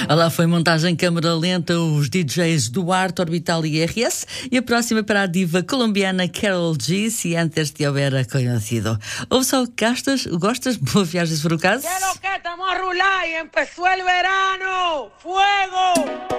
Lá foi montagem em câmara lenta, os DJs Duarte, Orbital e RS, e a próxima para a diva colombiana Karol G, se antes te houvera conhecido. Ouve só o que gostas? Boa viagem, se for o caso. ¿Qué es lo que estamos a rular y empezó el verano? ¡Fuego!